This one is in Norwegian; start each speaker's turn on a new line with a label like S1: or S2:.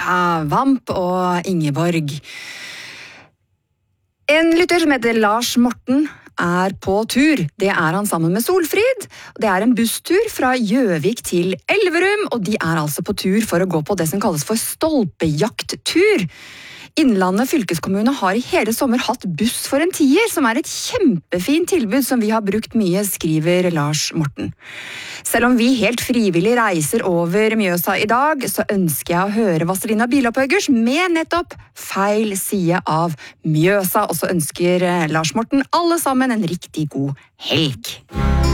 S1: Vamp og Ingeborg. En lytter som heter Lars Morten på tur. Det han sammen med Solfrid. Det en busstur fra Gjøvik til Elverum, og de altså på tur for å gå på det som kalles for stolpejakttur. Innlandet fylkeskommune har i hele sommer hatt buss for en 10, som et kjempefint tilbud som vi har brukt mye, skriver Lars Morten. Selv om vi helt frivillig reiser over Mjøsa i dag, så ønsker jeg å høre Vazelina Bilopphøggers med nettopp feil side av Mjøsa, og så ønsker Lars Morten alle sammen en riktig god helg.